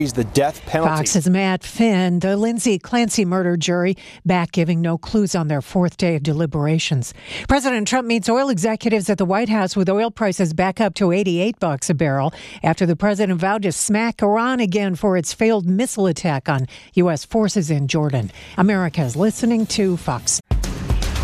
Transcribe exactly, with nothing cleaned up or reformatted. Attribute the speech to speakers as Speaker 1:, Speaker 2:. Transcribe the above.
Speaker 1: the death penalty.
Speaker 2: Fox's Matt Finn, the Lindsay Clancy murder jury, back giving no clues on their fourth day of deliberations. President Trump meets oil executives at the White House with oil prices back up to eighty-eight bucks a barrel after the president vowed to smack Iran again for its failed missile attack on U S forces in Jordan. America is listening to Fox.